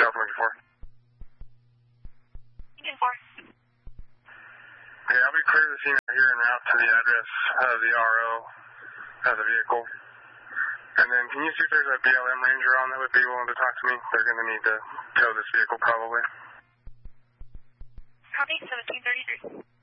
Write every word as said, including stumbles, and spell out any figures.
Delta Lincoln four. Lincoln four. Okay, I'll be clear the scene out here en route to the address of the R O of the vehicle. And then can you see if there's a B L M Ranger on that would be willing to talk to me? They're going to need to tow this vehicle probably. Copy, seventeen thirty-three.